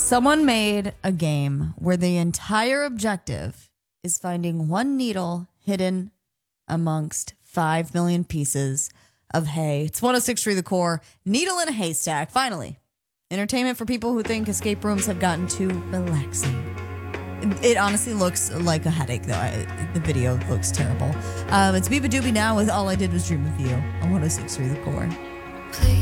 Someone made a game where the entire objective is finding one needle hidden amongst 5 million pieces of hay. It's 106.3 The Core. Needle in a haystack. Finally. Entertainment for people who think escape rooms have gotten too relaxing. It honestly looks like a headache, though. The video looks terrible. It's Biba Doobie now with All I Did Was Dream of You on 106.3 The Core. Please.